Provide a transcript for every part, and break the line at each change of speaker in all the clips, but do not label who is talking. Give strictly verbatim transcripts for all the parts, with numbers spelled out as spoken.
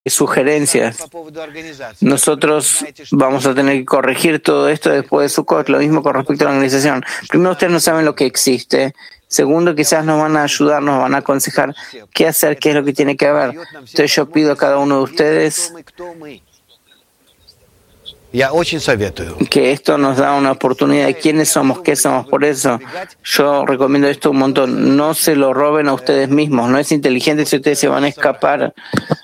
sugerencias. Nosotros vamos a tener que corregir todo esto después de Sukkot, lo mismo con respecto a la organización. Primero, ustedes no saben lo que existe. Segundo, quizás nos van a ayudar, nos van a aconsejar qué hacer, qué es lo que tiene que haber. Entonces yo pido a cada uno de ustedes que esto nos da una oportunidad de quiénes somos, qué somos. Por eso yo recomiendo esto un montón. No se lo roben a ustedes mismos. No es inteligente si ustedes se van a escapar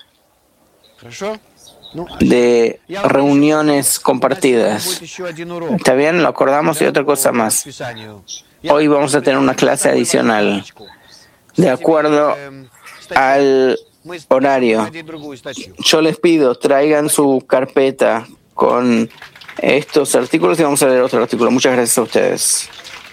de reuniones compartidas. ¿Está bien? Lo acordamos. Y otra cosa más. Hoy vamos a tener una clase adicional de acuerdo al horario. Yo les pido, traigan su carpeta con estos artículos y vamos a leer otro artículo. Muchas gracias a ustedes.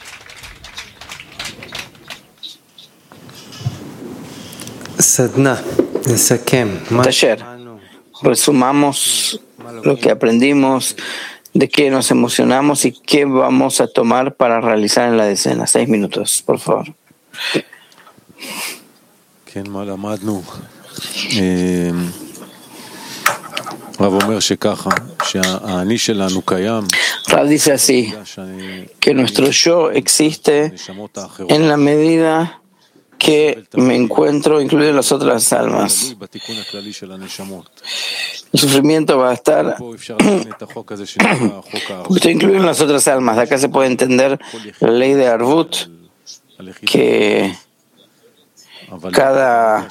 Taller. Resumamos lo que aprendimos, de qué nos emocionamos y qué vamos a tomar para realizar en la decena. Seis minutos, por favor. Rav dice así, que nuestro yo existe en la medida que me encuentro incluido en las otras almas. El sufrimiento va a estar estoy incluido en las otras almas. De acá se puede entender la ley de Arvut, que cada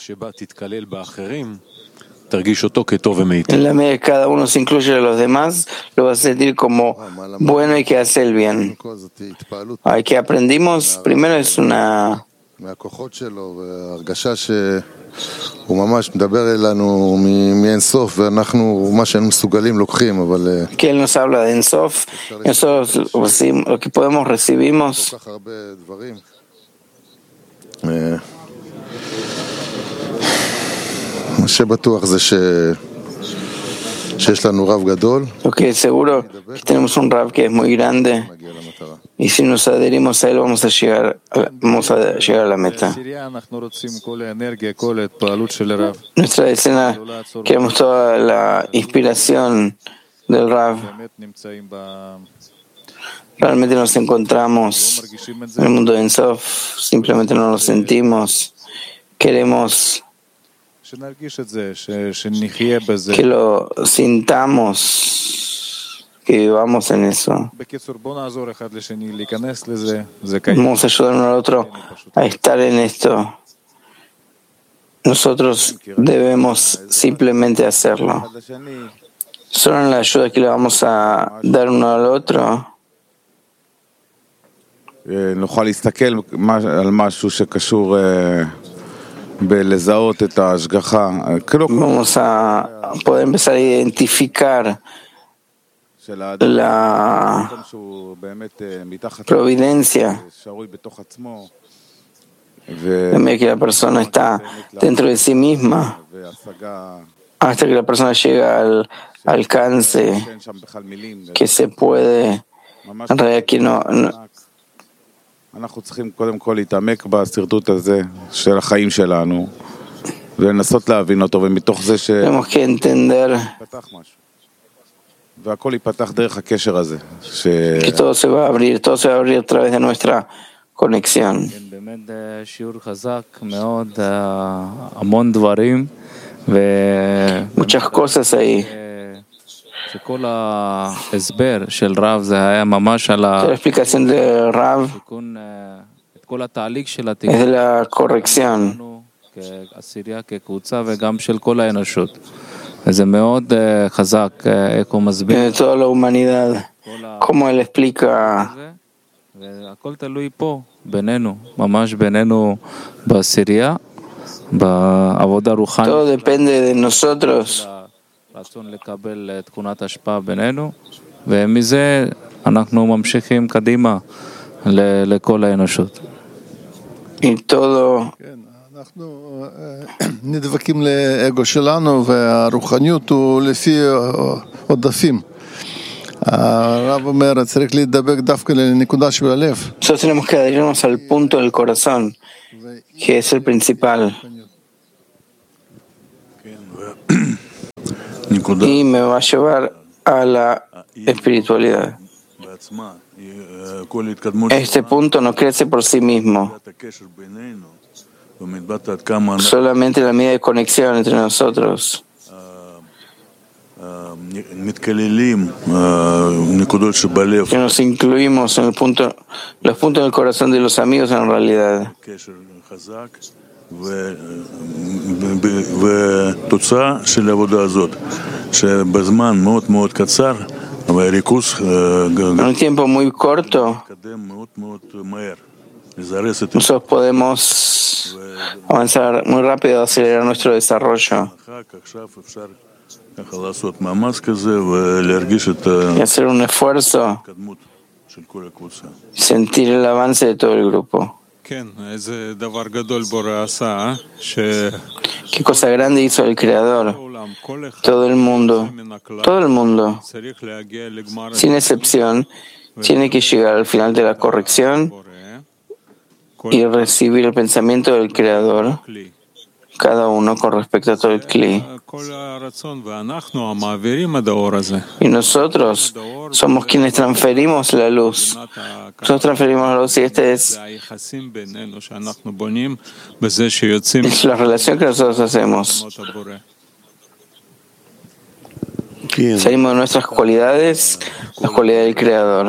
en la medida que cada uno se incluye a los demás, lo va a sentir como bueno y que hace el bien. Hay que aprendimos, primero es una que él nos habla de Ensof, nosotros lo que podemos recibimos. Lo que es seguro es que tenemos un Rav que es muy grande y si nos adherimos a él vamos a llegar a, vamos a, llegar a la meta. Nuestra decena queremos toda la inspiración del Rav. Realmente nos encontramos en el mundo de Ensof, simplemente no lo sentimos. Queremos que lo sintamos, que vivamos en eso. Vamos a ayudar uno al otro a estar en esto. Nosotros debemos simplemente hacerlo. Solo en la ayuda que le vamos a dar uno al otro vamos a poder empezar a identificar la providencia de medida que la persona está dentro de sí misma hasta que la persona llega al alcance que se puede en realidad que no, no tenemos que entender que todo se va a abrir, todo se va a abrir a través de nuestra conexión. Muchas cosas ahí. La explicación de Rav es de la corrección. De toda la humanidad, como él explica. Todo depende de nosotros. Y todo nosotros tenemos que adherirnos al punto del corazón, que es el principal. y me va a llevar a la espiritualidad. Este punto no crece por sí mismo. Solamente la medida de conexión entre nosotros que nos incluimos en el punto, los puntos del corazón de los amigos en realidad. En un tiempo muy corto, nosotros podemos avanzar muy rápido, acelerar nuestro desarrollo y hacer un esfuerzo, sentir el avance de todo el grupo. ¿Qué cosa grande hizo el Creador? Todo el mundo, todo el mundo, sin excepción, tiene que llegar al final de la corrección y recibir el pensamiento del Creador, cada uno con respecto a todo el Kli. Y nosotros somos quienes transferimos la luz. Nosotros transferimos la luz y esta es, es la relación que nosotros hacemos. Salimos de nuestras cualidades, las cualidades del Creador.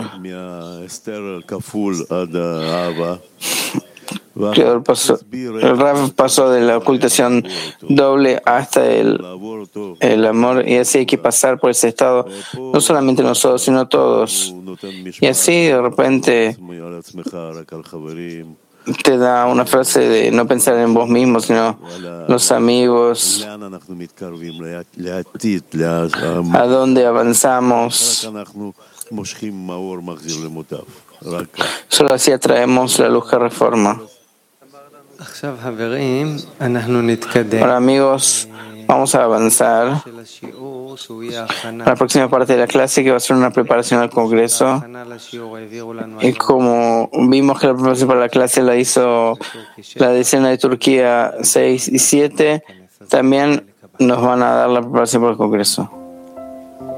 El Creador pasó, el Rav pasó de la ocultación doble hasta el, el amor, y así hay que pasar por ese estado, no solamente nosotros, sino todos. Y así de repente te da una frase de no pensar en vos mismo, sino los amigos, a dónde avanzamos. Solo así atraemos la luz que reforma. Ahora, amigos, vamos a avanzar a la próxima parte de la clase, que va a ser una preparación al Congreso. Y como vimos que la preparación para la clase la hizo la decena de Turquía seis y siete, también nos van a dar la preparación para el Congreso.